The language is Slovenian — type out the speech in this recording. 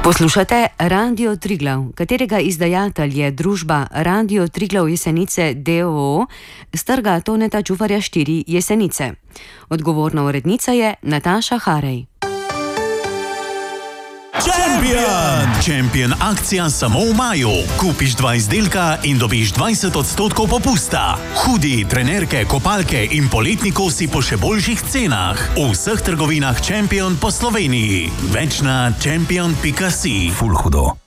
Poslušate Radio Triglav, katerega izdajatelj je družba Radio Triglav Jesenice d.o.o. s trga Toneta Čufarja 4 Jesenice. Odgovorna urednica je Nataša Harej. Champion akcija samo v maju. Kupiš 2 izdelka in dobiš 20% popusta. Hudi, trenerke, kopalke in poletni kosi po še boljših cenah. V vseh trgovinah Champion po Sloveniji. Več na champion.si. Ful hudo.